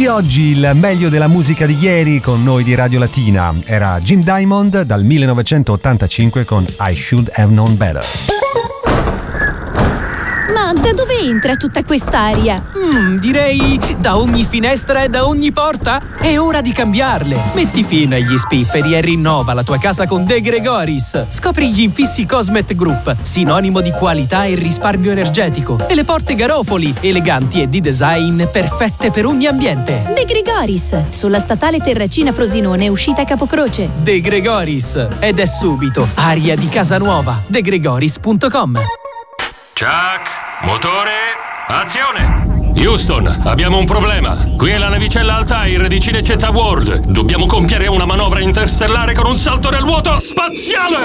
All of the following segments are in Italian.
di oggi il meglio della musica di ieri con noi di Radio Latina. Era Jim Diamond dal 1985 con I Should Have Known Better. Ma da dove entra tutta quest'aria? Direi da ogni finestra e da ogni porta. È ora di cambiarle. Metti fine agli spifferi e rinnova la tua casa con De Gregoris. Scopri gli infissi Cosmet Group, sinonimo di qualità e risparmio energetico. E le porte Garofoli, eleganti e di design perfette per ogni ambiente. De Gregoris, sulla statale Terracina Frosinone, uscita Capocroce. De Gregoris, ed è subito aria di casa nuova. degregoris.com. Chuck, motore, azione! Houston, abbiamo un problema. Qui è la navicella Altair di Cinecittà World. Dobbiamo compiere una manovra interstellare con un salto nel vuoto spaziale!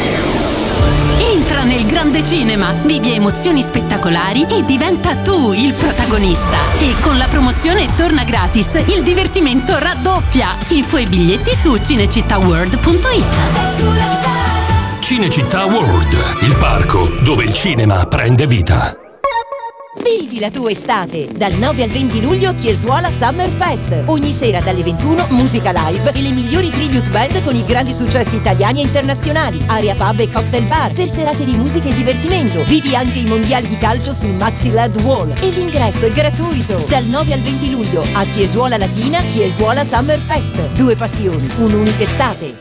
Entra nel grande cinema, vivi emozioni spettacolari e diventa tu il protagonista. E con la promozione Torna Gratis, il divertimento raddoppia. Info e biglietti su cinecittàworld.it. Cinecittà World, il parco dove il cinema prende vita. Vivi la tua estate! Dal 9 al 20 luglio Chiesuola Summer Fest. Ogni sera dalle 21 musica live e le migliori tribute band con i grandi successi italiani e internazionali. Area pub e cocktail bar per serate di musica e divertimento. Vivi anche i mondiali di calcio sul Maxi LED Wall e l'ingresso è gratuito. Dal 9 al 20 luglio a Chiesuola Latina Chiesuola Summer Fest. 2 passioni, un'unica estate.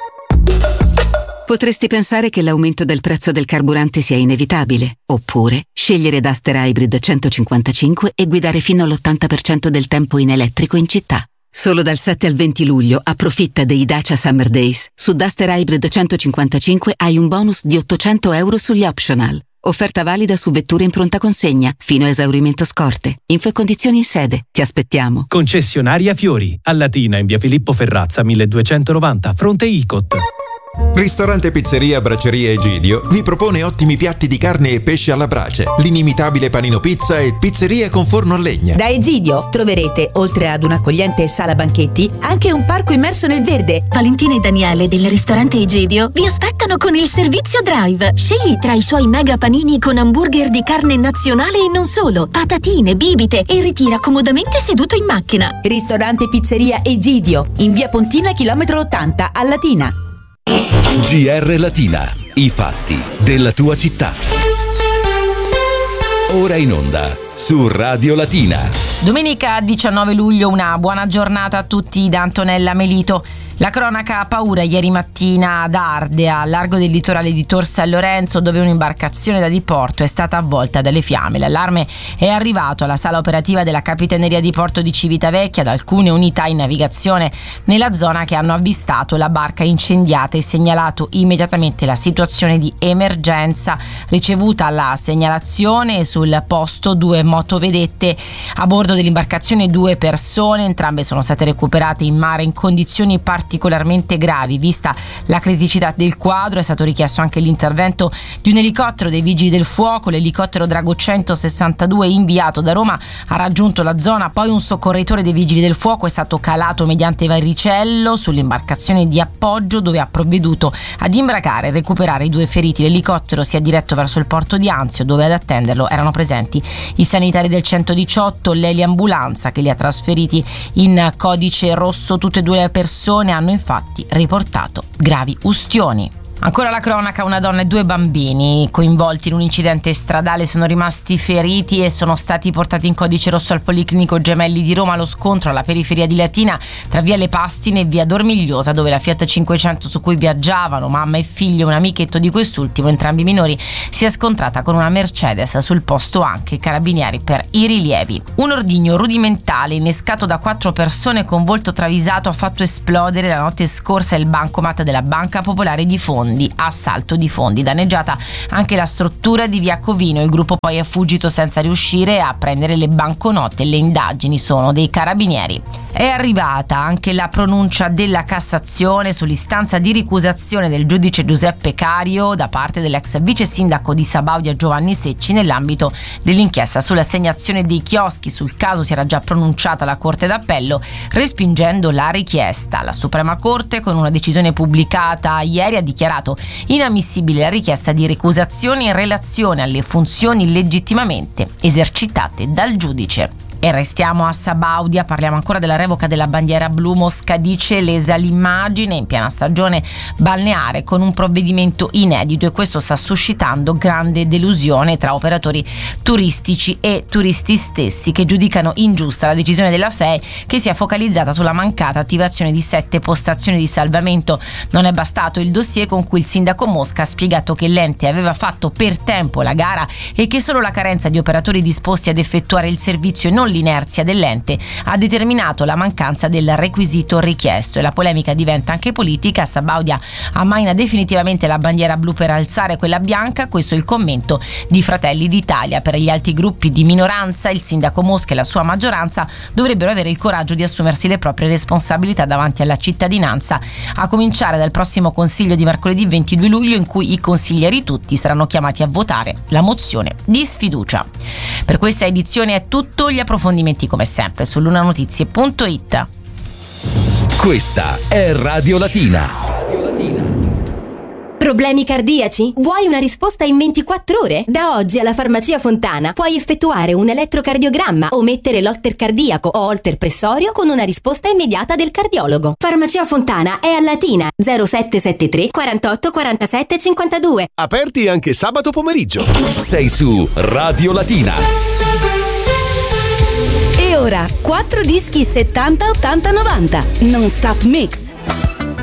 Potresti pensare che l'aumento del prezzo del carburante sia inevitabile, oppure scegliere Duster Hybrid 155 e guidare fino all'80% del tempo in elettrico in città. Solo dal 7 al 20 luglio approfitta dei Dacia Summer Days. Su Duster Hybrid 155 hai un bonus di €800 sugli optional. Offerta valida su vetture in pronta consegna, fino a esaurimento scorte. Info e condizioni in sede. Ti aspettiamo. Concessionaria Fiori, a Latina in via Filippo Ferrazza 1290, fronte Icot. Ristorante Pizzeria Bracceria Egidio vi propone ottimi piatti di carne e pesce alla brace, l'inimitabile panino pizza e pizzeria con forno a legna. Da Egidio troverete, oltre ad un'accogliente sala banchetti, anche un parco immerso nel verde. Valentina e Daniele del ristorante Egidio vi aspettano con il servizio drive. Scegli tra i suoi mega panini con hamburger di carne nazionale e non solo, patatine, bibite e ritira comodamente seduto in macchina. Ristorante Pizzeria Egidio, in via Pontina, chilometro 80, a Latina. GR Latina, i fatti della tua città. Ora in onda su Radio Latina. Domenica 19 luglio, una buona giornata a tutti da Antonella Melito. La cronaca ha paura ieri mattina ad Ardea, al largo del litorale di Tor San Lorenzo, dove un'imbarcazione da diporto è stata avvolta dalle fiamme. L'allarme è arrivato alla sala operativa della Capitaneria di Porto di Civitavecchia da alcune unità in navigazione nella zona che hanno avvistato la barca incendiata e segnalato immediatamente la situazione di emergenza. Ricevuta la segnalazione, sul posto 2 motovedette. A bordo dell'imbarcazione 2 persone, entrambe sono state recuperate in mare in condizioni particolarmente gravi. Vista la criticità del quadro, è stato richiesto anche l'intervento di un elicottero dei Vigili del Fuoco. L'elicottero Drago 162 inviato da Roma ha raggiunto la zona, poi un soccorritore dei Vigili del Fuoco è stato calato mediante varicello sull'imbarcazione di appoggio, dove ha provveduto ad imbracare e recuperare i 2 feriti. L'elicottero si è diretto verso il porto di Anzio, dove ad attenderlo erano presenti i sanitari del 118, l'eliambulanza che li ha trasferiti in codice rosso. Tutte e 2 le persone hanno infatti riportato gravi ustioni. Ancora la cronaca, una donna e 2 bambini coinvolti in un incidente stradale sono rimasti feriti e sono stati portati in codice rosso al Policlinico Gemelli di Roma. Lo scontro alla periferia di Latina tra via Le Pastine e via Dormigliosa, dove la Fiat 500 su cui viaggiavano mamma e figlio e un amichetto di quest'ultimo, entrambi minori, si è scontrata con una Mercedes. Sul posto anche carabinieri per i rilievi. Un ordigno rudimentale innescato da 4 persone con volto travisato ha fatto esplodere la notte scorsa il bancomat della Banca Popolare di Fondi. Assalto di fondi. Danneggiata anche la struttura di via Covino. Il gruppo poi è fuggito senza riuscire a prendere le banconote. Le indagini sono dei carabinieri. È arrivata anche la pronuncia della Cassazione sull'istanza di ricusazione del giudice Giuseppe Cario da parte dell'ex vice sindaco di Sabaudia Giovanni Secci nell'ambito dell'inchiesta sull'assegnazione dei chioschi. Sul caso si era già pronunciata la Corte d'Appello, respingendo la richiesta. La Suprema Corte, con una decisione pubblicata ieri, ha dichiarato inammissibile la richiesta di ricusazione in relazione alle funzioni legittimamente esercitate dal giudice. E restiamo a Sabaudia, parliamo ancora della revoca della bandiera blu. Mosca dice lesa l'immagine in piena stagione balneare con un provvedimento inedito, e questo sta suscitando grande delusione tra operatori turistici e turisti stessi, che giudicano ingiusta la decisione della FEI, che si è focalizzata sulla mancata attivazione di 7 postazioni di salvamento. Non è bastato il dossier con cui il sindaco Mosca ha spiegato che l'ente aveva fatto per tempo la gara e che solo la carenza di operatori disposti ad effettuare il servizio e non l'inerzia dell'ente ha determinato la mancanza del requisito richiesto, e la polemica diventa anche politica. Sabaudia ammaina definitivamente la bandiera blu per alzare quella bianca, questo è il commento di Fratelli d'Italia. Per gli altri gruppi di minoranza, il sindaco Mosca e la sua maggioranza dovrebbero avere il coraggio di assumersi le proprie responsabilità davanti alla cittadinanza, a cominciare dal prossimo consiglio di mercoledì 22 luglio, in cui i consiglieri tutti saranno chiamati a votare la mozione di sfiducia. Per questa edizione è tutto, gli approfondimenti come sempre su lunanotizie.it. Questa è Radio Latina. Problemi cardiaci? Vuoi una risposta in 24 ore? Da oggi alla Farmacia Fontana puoi effettuare un elettrocardiogramma o mettere l'holter cardiaco o holter pressorio con una risposta immediata del cardiologo. Farmacia Fontana è a Latina, 0773 48 47 52. Aperti anche sabato pomeriggio. Sei su Radio Latina. E ora 4 dischi 70 80 90 non stop mix.